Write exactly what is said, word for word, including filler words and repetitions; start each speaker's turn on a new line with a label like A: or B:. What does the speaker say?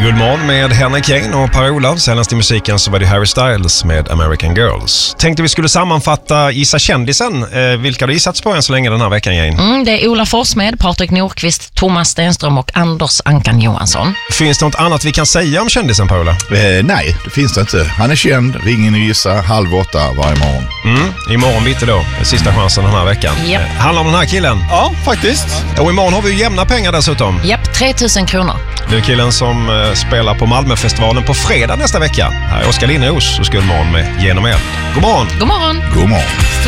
A: Guldmorgon med Henrik Kane och Per-Ola. Senast i musiken så var det Harry Styles med American Girls. Tänkte vi skulle sammanfatta Gissa kändisen. Eh, vilka har du gissats på än så länge den här veckan, Jane?
B: Mm, det är Ola Forsmed, Patrik Nordqvist, Thomas Stenström och Anders Ankan Johansson.
A: Finns det något annat vi kan säga om kändisen, Per-Ola?
C: Eh, nej, det finns det inte. Han är känd, ring in och gissa halv åtta varje morgon.
A: Mm, imorgon bitti då, sista chansen den här veckan.
B: Yep.
A: Eh, handlar om den här killen?
D: Ja, faktiskt.
A: Och imorgon har vi ju jämna pengar dessutom.
B: Japp, tre tusen kronor.
A: Det är killen som eh, spelar på Malmöfestivalen på fredag nästa vecka. Här är Oskar Linnros och Guldmorgon med Genom er. God morgon!
B: God morgon!
C: God morgon.